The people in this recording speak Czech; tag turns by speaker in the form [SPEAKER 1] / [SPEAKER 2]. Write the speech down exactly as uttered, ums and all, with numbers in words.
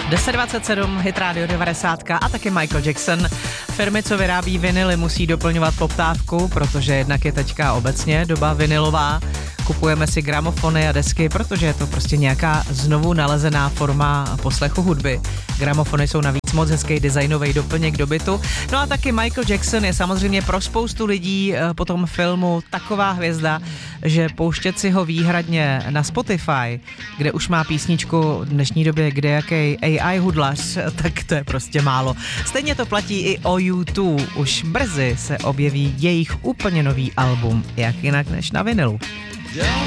[SPEAKER 1] deset dvacet sedm, Hit Radio devadesát a taky Michael Jackson. Firmy, co vyrábí vinily, musí doplňovat poptávku, protože jednak je teďka obecně doba vinilová. Kupujeme si gramofony a desky, protože je to prostě nějaká znovu nalezená forma poslechu hudby. Gramofony jsou navíc moc hezký designový doplněk do bytu. No a taky Michael Jackson je samozřejmě pro spoustu lidí po tom filmu taková hvězda, že pouštět si ho výhradně na Spotify, kde už má písničku v dnešní době kde jaký A I hudlař, tak to je prostě málo. Stejně to platí i o U dva. Už brzy se objeví jejich úplně nový album, jak jinak než na vinilu.